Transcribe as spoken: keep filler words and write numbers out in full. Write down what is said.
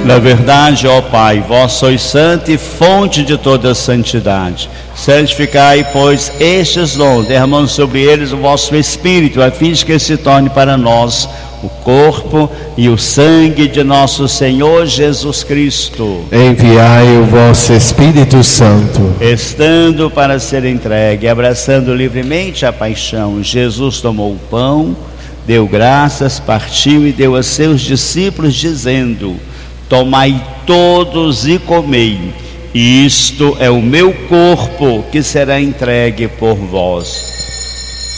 Na verdade, ó Pai, vós sois santo e fonte de toda santidade. Santificai, pois, estes dons, derramando sobre eles o vosso Espírito, a fim de que se torne para nós o corpo e o sangue de nosso Senhor Jesus Cristo. Enviai o vosso Espírito Santo. Estando para ser entregue, abraçando livremente a paixão, Jesus tomou o pão, deu graças, partiu e deu a seus discípulos, dizendo: tomai todos e comei, isto é o meu corpo que será entregue por vós.